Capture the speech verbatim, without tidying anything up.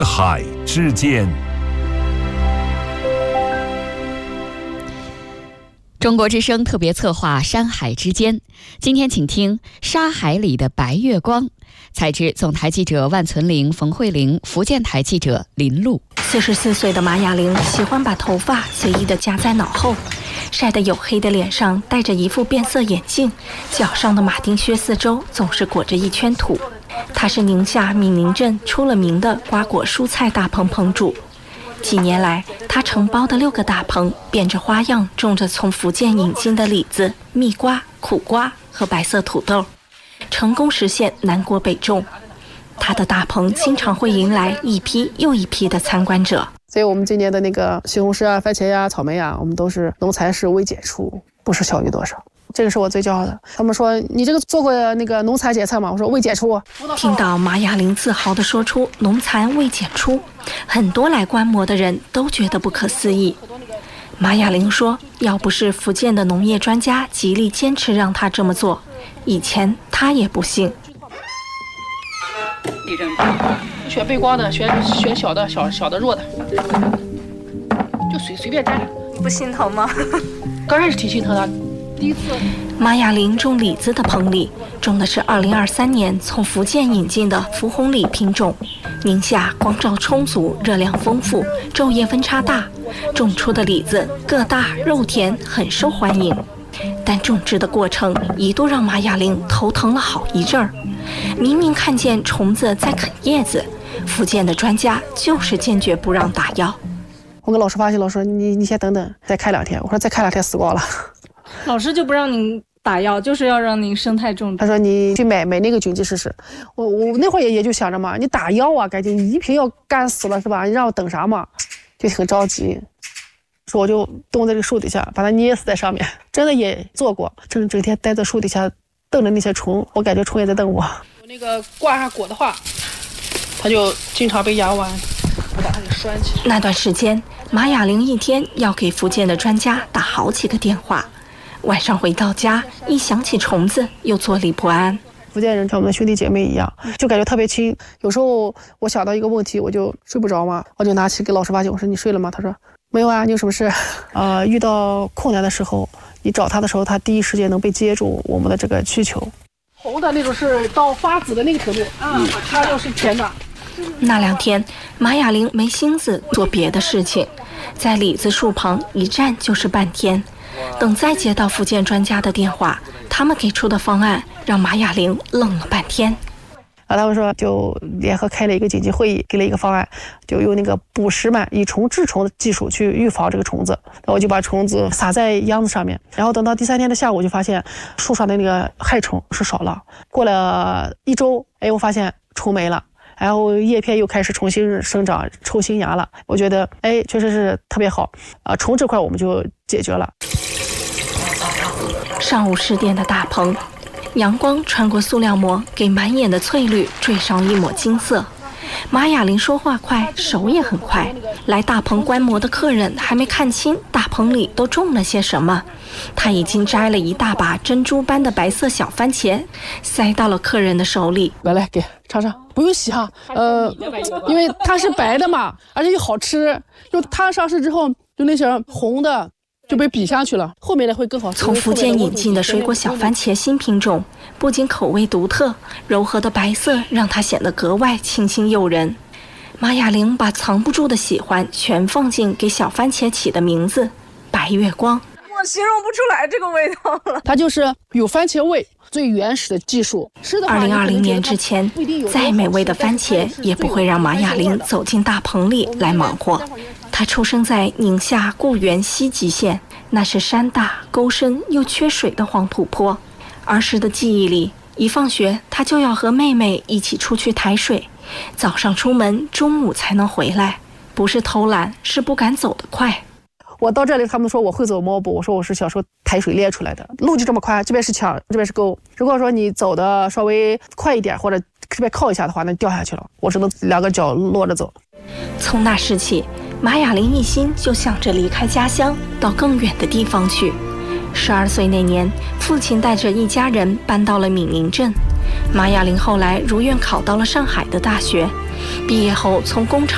海之间。 中国之声特别策划《山海之间》，今天请听《沙海里的白月光》，采制总台记者万存玲、冯慧玲，福建台记者林璐。 四十四岁的马雅玲喜欢把头发随意地夹在脑后，晒得黝黑的脸上戴着一副变色眼镜，脚上的马丁靴四周总是裹着一圈土。她是宁夏闽宁镇出了名的瓜果蔬菜大棚棚主。几年来，他承包的六个大棚变着花样种着从福建引进的李子、蜜瓜、苦瓜和白色土豆，成功实现南国北种。他的大棚经常会迎来一批又一批的参观者。 所以我们今年的那个西红柿啊、番茄呀、啊、草莓啊，我们都是农残是未检出，不是小于多少。这个是我最骄傲的。他们说你这个做过那个农残检测吗？我说未检出。 听到马雅玲自豪地说出农残未检出，很多来观摩的人都觉得不可思议。马雅玲说，要不是福建的农业专家极力坚持让她这么做，以前她也不信。 选背光的，选选小的，小小的弱的，就随随便摘了。 你不心疼吗？ 刚开始挺心疼的。第一次， 马雅玲种李子的棚里种的是二零二三年从福建引进的福红李品种。宁夏光照充足，热量丰富，昼夜分差大，种出的李子个大肉甜，很受欢迎。但种植的过程一度让马雅玲头疼了好一阵儿。明明看见虫子在啃叶子，福建的专家就是坚决不让打药。 我跟老师发信，老师说你你先等等，再开两天。我说再开两天死光了。 老师就不让您打药，就是要让您生态种植。 他说你去买买那个菌剂试试。我我那会儿也也就想着嘛，你打药啊，感觉你一瓶药干死了是吧？你让我等啥嘛？就很着急。说我就蹲在这个树底下，把它捏死在上面。真的也做过，整整天待在树底下瞪着那些虫，我感觉虫也在瞪我。 我那个挂上果的话，它就经常被压弯，我把它给拴起来。 那段时间，马雅玲一天要给福建的专家打好几个电话。晚上回到家，一想起虫子，又坐立不安。 福建人像我们的兄弟姐妹一样，就感觉特别亲。有时候我想到一个问题，我就睡不着嘛，我就拿起给老师发信，我说你睡了吗？他说没有啊，你有什么事？呃，遇到困难的时候，你找他的时候，他第一时间能被接住我们的这个需求。 红的那种是到发紫的那个程度，嗯，它就是甜的。 那两天，马雅玲没心思做别的事情，在李子树旁一站就是半天。等再接到福建专家的电话，他们给出的方案让马雅玲愣了半天。 啊，他们说就联合开了一个紧急会议，给了一个方案，就用那个捕食螨以虫治虫的技术去预防这个虫子。我就把虫子撒在秧子上面，然后等到第三天的下午，就发现树上的那个害虫是少了。过了一周，哎，我发现虫没了。然后叶片又开始重新生长，抽新芽了。我觉得，哎，确实是特别好啊！虫这块我们就解决了。 上午十点的大棚，阳光穿过塑料膜，给满眼的翠绿缀上一抹金色。马雅玲说话快，手也很快。来大棚观摩的客人还没看清大棚里都种了些什么，他已经摘了一大把珍珠般的白色小番茄，塞到了客人的手里。 来来，给尝尝，不用洗哈。呃，因为它是白的嘛，而且又好吃。就它上市之后，就那些红的就被比下去了，后面的会更好吃。 从福建引进的水果小番茄新品种，不仅口味独特，柔和的白色让它显得格外清新诱人。马雅玲把藏不住的喜欢全放进给小番茄起的名字“白月光”。 我形容不出来这个味道了。 它就是有番茄味，最原始的技术。 二零二零年之前，再美味的番茄也不会让马雅玲走进大棚里来忙活。她出生在宁夏固原西极县，那是山大沟深又缺水的黄土坡。儿时的记忆里，一放学她就要和妹妹一起出去抬水，早上出门，中午才能回来。不是偷懒，是不敢走得快。 我到这里，他们说我会走猫步，我说我是小时候抬水练出来的。路就这么宽，这边是墙，这边是沟。如果说你走的稍微快一点，或者这边靠一下的话，那掉下去了。我只能两个脚落着走。 从那时起，马雅玲一心就想着离开家乡，到更远的地方去。十二岁那年，父亲带着一家人搬到了闽宁镇。马雅玲后来如愿考到了上海的大学，毕业后从工厂